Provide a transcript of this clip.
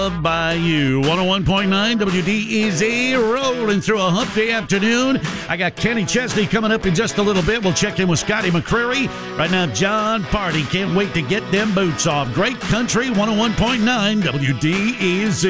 By you. 101.9 WDEZ rolling through a hump day afternoon. I got Kenny Chesney coming up in just a little bit. We'll check in with Scotty McCreery. Right now, John Party. Can't wait to get them boots off. Great country. 101.9 WDEZ.